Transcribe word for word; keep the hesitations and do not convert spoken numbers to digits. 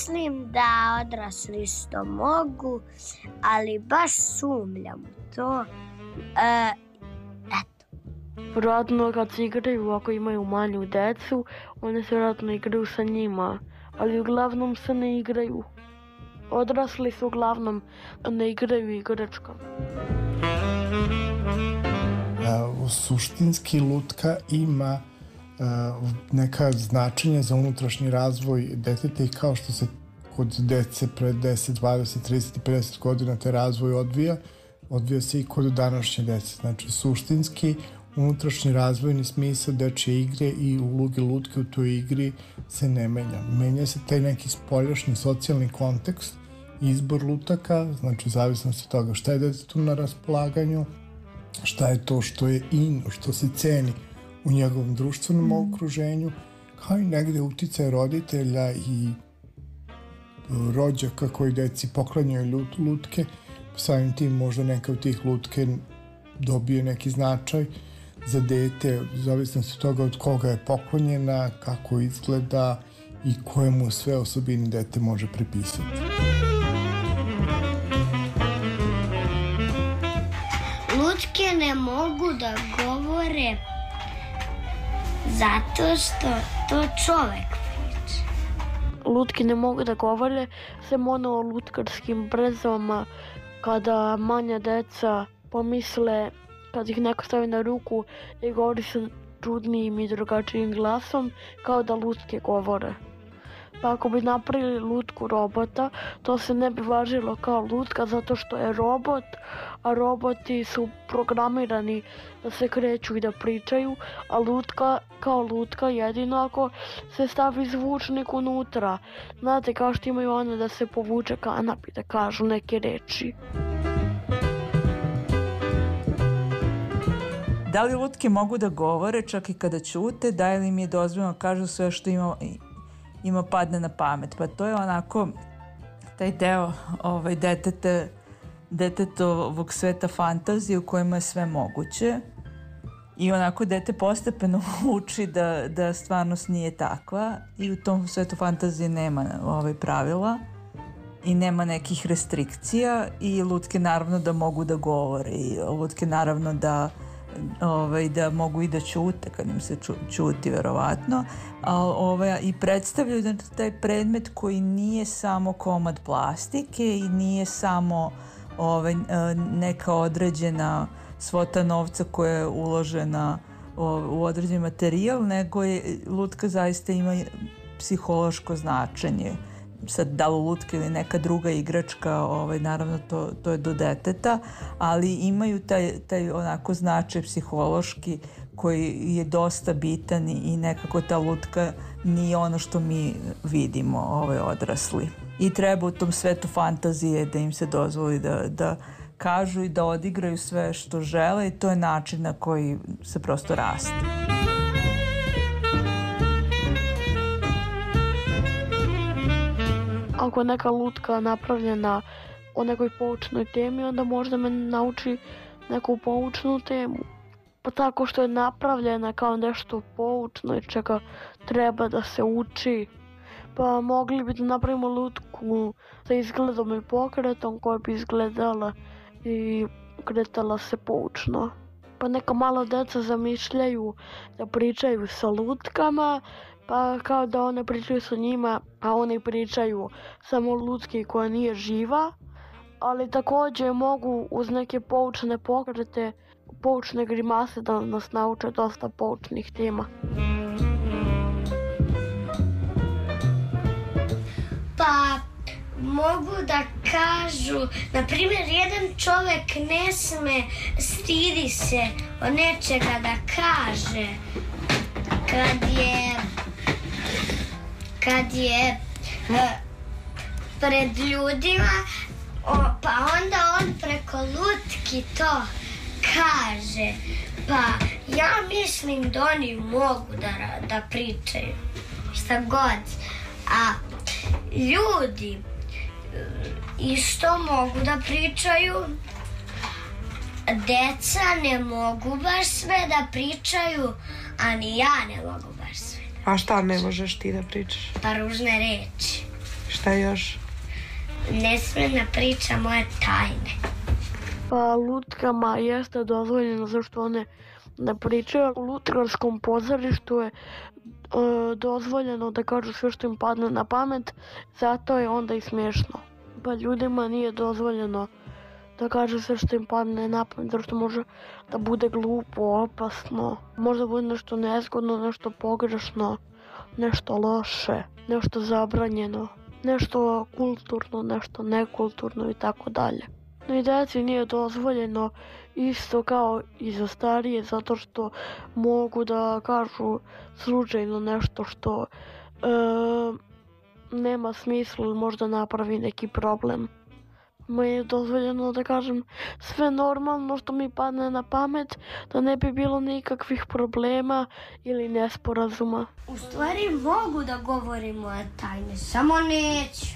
mislim da odrasli isto mogu, ali baš sumnjam u to. E, eto. Vjerojatno kad se igraju, ako imaju manju decu, one se vjerojatno igraju sa njima, ali uglavnom se ne igraju. Odrasli su uglavnom ne igraju igračka. Uh, suštinski lutka ima uh, neka značenja za unutrašnji razvoj deteta i kao što se kod dece pre deset, dvadeset, trideset i pedeset godina te razvoj odvija, odvija se i kod današnje dece. Znači suštinski unutrašnji razvojni smisao dečje igre i uloge lutke u toj igri se ne menja. Menja se taj neki spoljašnji socijalni kontekst, izbor lutaka, znači zavisnost od toga šta je detetu na raspolaganju, šta je to što je in, što se ceni u njegovom društvenom mm. okruženju, kao i negde uticaj roditelja i rođaka koji deci poklanjaju lut, lutke, samim tim možda neka od tih lutke dobije neki značaj za dete, zavisnost od toga od koga je poklonjena, kako izgleda i koje mu sve osobine dete može pripisati. Lutke ne mogu da govore zato što to čovek priča. Lutke ne mogu da govore sem ono o lutkarskim brezama, kada manja deca pomisle, kad ih neko stavi na ruku i govori sa čudnijim i drugačijim glasom, kao da lutke govore. Pa ako bi napravili lutku robota, to se ne bi važilo kao lutka zato što je robot, a roboti su programirani da se kreću i da pričaju, a lutka kao lutka jedino ako se stavi zvučnik unutra. Znate, kao što imaju ono da se povuče kanap i da kažu neke reči. Da li lutke mogu da govore čak i kada ćute, da li im je dozvoljeno kažu sve što ima, ima padne na pamet? Pa to je onako taj deo ovaj, detete, detetovog sveta fantazije u kojima je sve moguće i onako dete postepeno uči da, da stvarnost nije takva i u tom svetu fantazije nema ovaj, pravila i nema nekih restrikcija i lutke naravno da mogu da govore i lutke naravno da Ovaj, da mogu i da ćute kad im se ču, ćuti verovatno, a, ovaj, i predstavljaju znači, taj predmet koji nije samo komad plastike i nije samo ovaj, neka određena svota novca koja je uložena u određen materijal, nego je lutka zaista ima psihološko značenje. Sad, da li lutka ili neka druga igračka, ovaj, naravno to, to je do deteta, ali imaju taj, taj onako značaj psihološki koji je dosta bitan i nekako ta lutka nije ono što mi vidimo ovaj, odrasli. I treba u tom svetu fantazije da im se dozvoli da, da kažu i da odigraju sve što žele i to je način na koji se prosto raste. Ako je neka lutka napravljena o nekoj poučnoj temi, onda možda me nauči neku poučnu temu. Pa tako što je napravljena kao nešto poučno i čega treba da se uči. Pa mogli bi da napravimo lutku sa izgledom i pokretom koja bi izgledala i kretala se poučno. Pa neka malo deca zamišljaju da pričaju sa lutkama, pa kao da one pričaju sa njima, a one pričaju samo lutki koja nije živa, ali također mogu uz neke poučne pokrete, poučne grimase da nas nauče dosta poučnih tema. Pa mogu da kažu, na primjer, jedan čovek ne sme stidi se od nečega da kaže kad je kad je pred ljudima, o, pa onda on preko lutki to kaže. Pa ja mislim da oni mogu da, da pričaju šta god, a ljudi isto mogu da pričaju. Deca ne mogu baš sve da pričaju, a ni ja ne mogu baš sve. A šta ne možeš ti da pričaš? Pa ružne reči. Šta još? Ne sme da priča moje tajne. Pa lutkama jeste dozvoljeno zašto one ne pričaju. U lutkarskom pozorištu je e, dozvoljeno da kažu sve što im padne na pamet, zato je onda i smiješno. Pa ljudima nije dozvoljeno da kaže sve što im padne na pamet, zato što može da bude glupo, opasno, možda bude nešto nezgodno, nešto pogrešno, nešto loše, nešto zabranjeno, nešto kulturno, nešto nekulturno i tako dalje. No i deci nije dozvoljeno isto kao i za starije, zato što mogu da kažu slučajno nešto što e, nema smisla ili možda napravi neki problem. Meni je dozvoljeno da kažem sve normalno što mi padne na pamet, da ne bi bilo nikakvih problema ili nesporazuma. U stvari mogu da govorim moje tajne, samo neću.